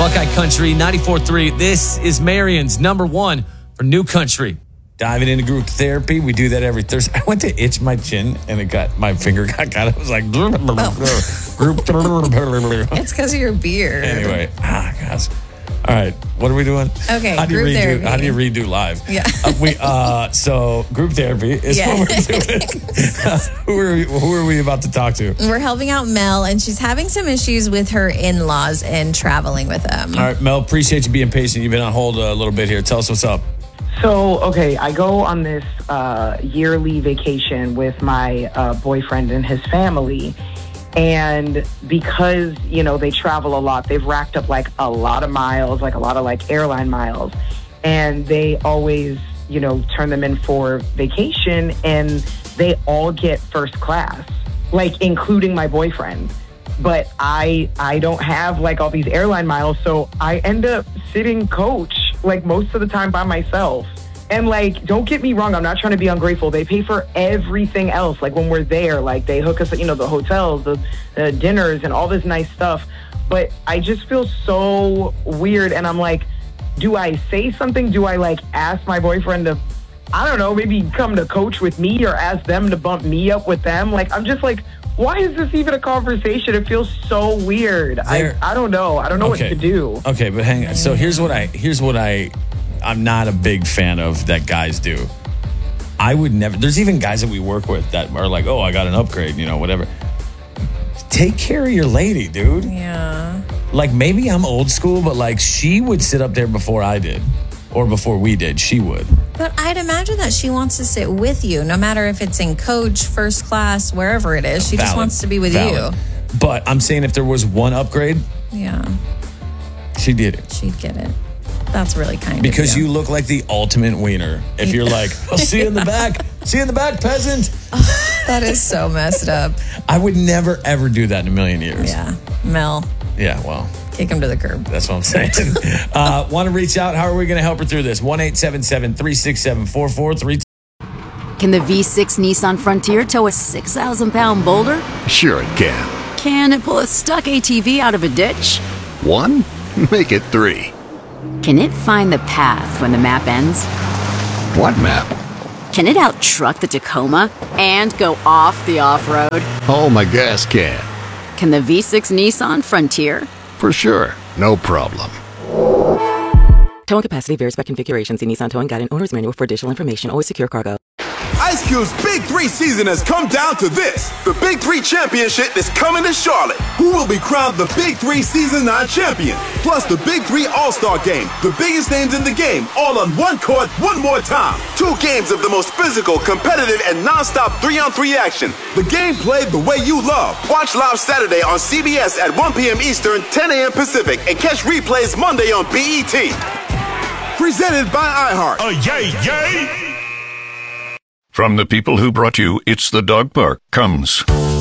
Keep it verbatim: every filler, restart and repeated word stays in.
Buckeye Country, ninety-four point three. This is Marion's number one for New Country. Diving into group therapy. We do that every Thursday. I went to itch my chin and it got, my finger got kind of, it was like, oh. group. It's because of your beard. Anyway, ah, gosh. All right, what are we doing? Okay, how do group you redo, therapy. How do you redo live? Yeah. uh, we uh, so group therapy is Yeah. what we're doing. who are we, who are we about to talk to? We're helping out Mel, and she's having some issues with her in-laws and traveling with them. All right, Mel, appreciate you being patient. You've been on hold a little bit here. Tell us what's up. So, okay, I go on this uh, yearly vacation with my uh, boyfriend and his family. And because, you know, they travel a lot, they've racked up like a lot of miles, like a lot of like airline miles. And they always, you know, turn them in for vacation and they all get first class, like including my boyfriend. But I I don't have like all these airline miles, so I end up sitting coach like most of the time by myself. And like, don't get me wrong, I'm not trying to be ungrateful. They pay for everything else. Like when we're there, like they hook us, you know, the hotels, the, the dinners and all this nice stuff. But I just feel so weird. And I'm like, do I say something? Do I like ask my boyfriend to, I don't know, maybe come to coach with me or ask them to bump me up with them? Like, I'm just like, why is this even a conversation? It feels so weird. I, I don't know. I don't know okay. what to do. Okay, but hang on. So here's what I, here's what I, I'm not a big fan of that guys do. I would never, there's even guys that we work with that are like, oh, I got an upgrade, you know, whatever. Take care of your lady, dude. Yeah. Like maybe I'm old school, but like she would sit up there before I did or before we did. She would. But I'd imagine that she wants to sit with you, no matter if it's in coach, first class, wherever it is. She Valid. just wants to be with Valid. you. But I'm saying if there was one upgrade, Yeah. she'd get it. She'd get it. That's really kind Because of you. you look like the ultimate wiener. If you're like, I'll see you in the back. See you in the back, peasant. That is so messed up. I would never, ever do that in a million years. Yeah. Mel, Yeah, well, kick him to the curb. that's what I'm saying. uh, Want to reach out? How are we going to help her through this? one eight seven seven, three six seven, four four three two. Can the V six Nissan Frontier tow a six thousand pound boulder? Sure it can. Can it pull a stuck A T V out of a ditch? One? Make it three. Can it find the path when the map ends? What map? Can it out-truck the Tacoma and go off the off-road? Oh, my gas can. Can the V six Nissan Frontier? For sure. No problem. Towing capacity varies by configuration. See Nissan Towing Guide and Owner's Manual for additional information. Always secure cargo. Ice Cube's Big Three season has come down to this. The Big Three Championship is coming to Charlotte. Who will be crowned the Big Three Season nine champion? Plus the Big Three All-Star Game. The biggest names in the game, all on one court, one more time. Two games of the most physical, competitive, and non-stop three-on-three action. The game played the way you love. Watch live Saturday on C B S at one p.m. Eastern, ten a.m. Pacific, and catch replays Monday on B E T. Presented by iHeart. Oh, yay, yay! From the people who brought you It's the Dog Park comes